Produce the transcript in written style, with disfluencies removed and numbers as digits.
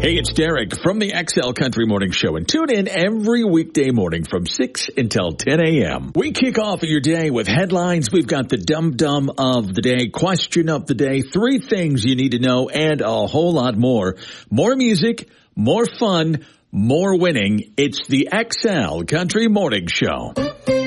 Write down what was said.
Hey, it's Derek from the XL Country Morning Show, and tune in every weekday morning from 6 until 10 a.m. We kick off your day with headlines. We've got the dum-dum of the day, question of the day, 3 things you need to know, and a whole lot more. More music, more fun, more winning. It's the XL Country Morning Show.